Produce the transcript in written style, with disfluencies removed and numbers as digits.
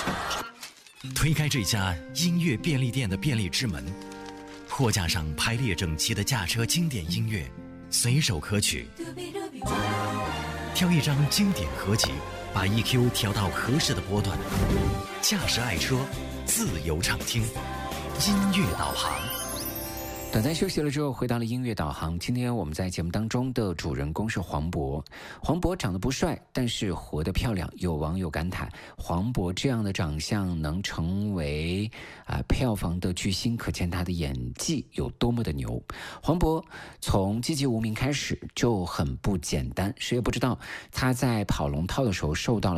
推开这家音乐便利店的便利之门，货架上排列整齐的驾车经典音乐，随手可取。挑一张经典合集，把 EQ 调到合适的波段，驾驶爱车，自由畅听，音乐导航。 短暂休息了之后，回到了音乐导航。今天我们在节目当中的主人公是黄渤。黄渤长得不帅，但是活得漂亮。有网友感慨，黄渤这样的长相能成为票房的巨星，可见他的演技有多么的牛。黄渤从籍籍无名开始就很不简单，谁也不知道他在跑龙套的时候受到了